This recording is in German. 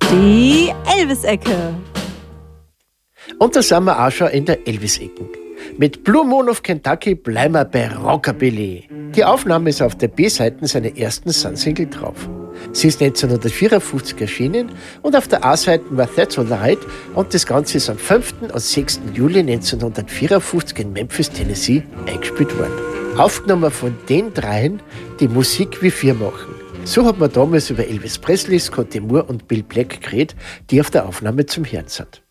Die Elvis-Ecke. Und da sind wir auch schon in der Elvis-Ecken. Mit Blue Moon of Kentucky bleiben wir bei Rockabilly. Die Aufnahme ist auf der B-Seite seiner ersten Sun-Single drauf. Sie ist 1954 erschienen und auf der A-Seite war That's Alright und das Ganze ist am 5. und 6. Juli 1954 in Memphis, Tennessee eingespielt worden. Aufgenommen von den dreien, die Musik wie wir machen. So hat man damals über Elvis Presley, Scotty Moore und Bill Black geredet, die auf der Aufnahme zum Hören sind.